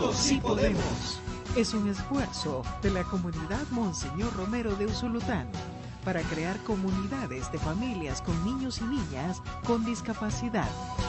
Juntos sí podemos. Es un esfuerzo de la comunidad Monseñor Romero de Usulután para crear comunidades de familias con niños y niñas con discapacidad.